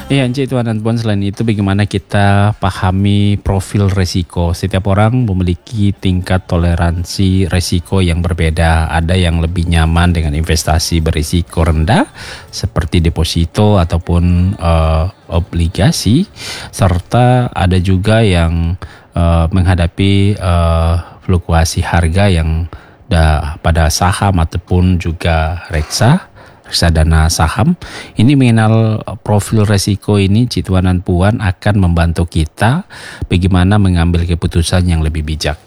Iya, Encik Tuan dan Puan, selain itu bagaimana kita pahami profil resiko. Setiap orang memiliki tingkat toleransi resiko yang berbeda. Ada yang lebih nyaman dengan investasi berisiko rendah seperti deposito ataupun obligasi, serta ada juga yang menghadapi fluktuasi harga yang pada saham ataupun juga reksadana saham. Ini mengenal profil resiko ini, Cik Tuan dan Puan, akan membantu kita bagaimana mengambil keputusan yang lebih bijak.